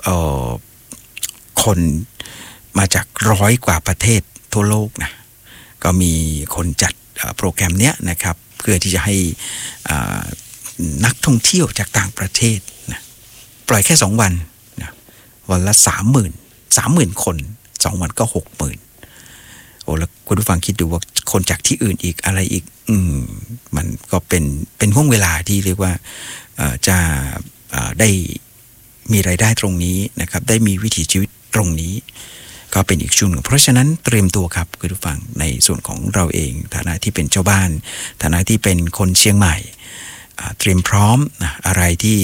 คนมาจาก100 กว่าประเทศทั่วโลกนะก็มีคนจัดโปรแกรมเนี้ยนะครับเพื่อที่จะให้นักท่องเที่ยวจากต่างประเทศนะปล่อยแค่2 วันนะวันละ 30,000 คน2 วันก็ 60,000โอ้แล้วคุณผู้ฟังคิดดูว่าคนจากที่อื่นอีกอะไรอีกมันก็เป็นห่วงเวลาที่เรียกว่าจะได้มีรายได้ตรงนี้นะครับได้มีวิถีชีวิตตรงนี้ก็เป็นอีกช่วงหนึ่งเพราะฉะนั้นเตรียมตัวครับคุณผู้ฟังในส่วนของเราเองฐานะที่เป็นเจ้าบ้านฐานะที่เป็นคนเชียงใหม่เตรียมพร้อมนะอะไรที่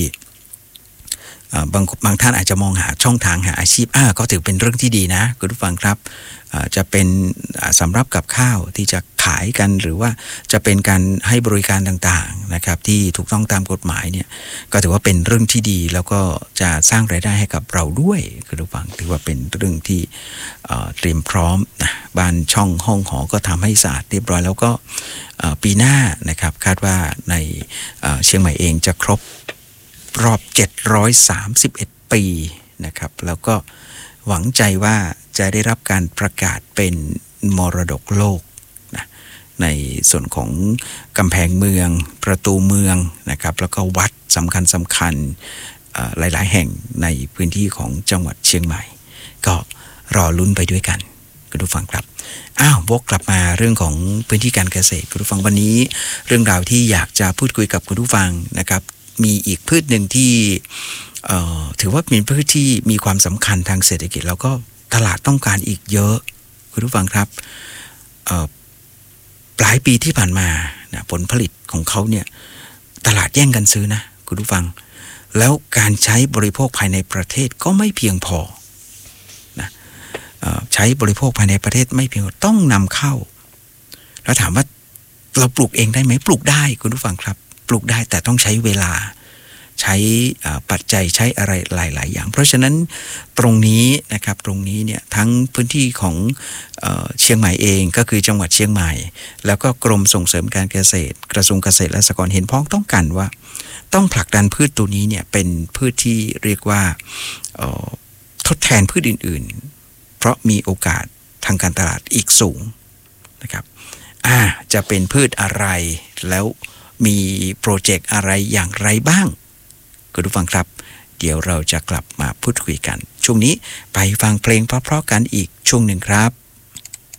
บางท่านอาจจะมองหาช่องทางหาอาชีพก็ถือเป็นเรื่องที่ดีนะคุณผู้ฟังครับจะเป็นสำหรับกับข้าวที่จะขายกันหรือว่าจะเป็นการให้บริการต่างๆนะครับที่ถูกต้องตามกฎหมายเนี่ยก็ถือว่าเป็นเรื่องที่ดีแล้วก็จะสร้างรายได้ให้กับเราด้วยคุณผู้ฟังถือว่าเป็นเรื่องที่เตรียมพร้อมนะบ้านช่องห้องหอก็ทำให้สะอาดเรียบร้อยแล้วก็ปีหน้านะครับคาดว่าในเชียงใหม่เองจะครบรอบ731 ปีนะครับแล้วก็หวังใจว่าจะได้รับการประกาศเป็นมรดกโลกนะในส่วนของกำแพงเมืองประตูเมืองนะครับแล้วก็วัดสำคัญหลายๆแห่งในพื้นที่ของจังหวัดเชียงใหม่ก็รอลุ้นไปด้วยกันคุณผู้ฟังครับวกกลับมาเรื่องของพื้นที่การเกษตรคุณผู้ฟังวันนี้เรื่องราวที่อยากจะพูดคุยกับคุณผู้ฟังนะครับมีอีกพืชหนึ่งที่ถือว่าเป็นพืชที่มีความสำคัญทางเศรษฐกิจแล้วก็ตลาดต้องการอีกเยอะคุณผู้ฟังครับหลายปีที่ผ่านมานะผลผลิตของเขาเนี่ยตลาดแย่งกันซื้อนะคุณผู้ฟังแล้วการใช้บริโภคภายในประเทศก็ไม่เพียงพอนะใช้บริโภคภายในประเทศไม่เพียงพอต้องนำเข้าแล้วถามว่าเราปลูกเองได้ไหมปลูกได้คุณผู้ฟังครับปลูกได้แต่ต้องใช้เวลาใช้ปัจจัยใช้อะไรหลายๆอย่างเพราะฉะนั้นตรงนี้นะครับตรงนี้เนี่ยทั้งพื้นที่ของเชียงใหม่เองก็คือจังหวัดเชียงใหม่แล้วก็กรมส่งเสริมการเกษตรกระทรวงเกษตรและสหกรณ์เห็นพ้องต้องกันว่าต้องผลักดันพืชตัวนี้เนี่ยเป็นพืชที่เรียกว่าทดแทนพืชอื่นๆเพราะมีโอกาสทางการตลาดอีกสูงนะครับจะเป็นพืชอะไรแล้วมีโปรเจกต์อะไรอย่างไรบ้างคุณผู้ฟังครับเดี๋ยวเราจะกลับมาพูดคุยกันช่วงนี้ไปฟังเพลงเพราะๆกันอีกช่วงหนึ่งครับ